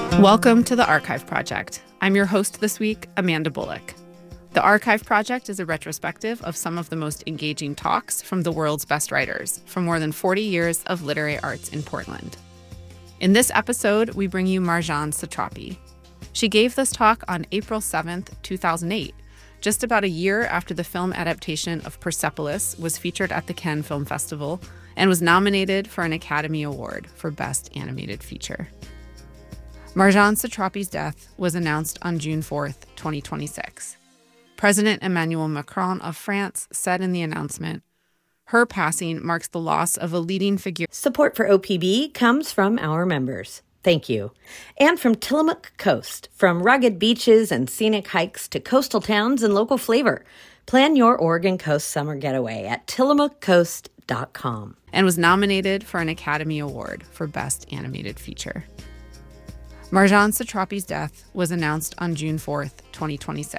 Welcome to the Archive Project. I'm your host this week, Amanda Bullock. The Archive Project is a retrospective of some of the most engaging talks from the world's best writers from more than 40 years of literary arts in Portland. In this episode, we bring you Marjane Satrapi. She gave this talk on April 7th, 2008, just about a year after the film adaptation of Persepolis was featured at the Cannes Film Festival and was nominated for an Academy Award for Best Animated Feature. Marjane Satrapi's death was announced on June 4th, 2026. President Emmanuel Macron of France said in the announcement, "Her passing marks the loss of a leading figure." Support for OPB comes from our members. Thank you. And from Tillamook Coast, from rugged beaches and scenic hikes to coastal towns and local flavor. Plan your Oregon Coast summer getaway at tillamookcoast.com. And was nominated for an Academy Award for Best Animated Feature. Marjane Satrapi's death was announced on June 4th, 2026.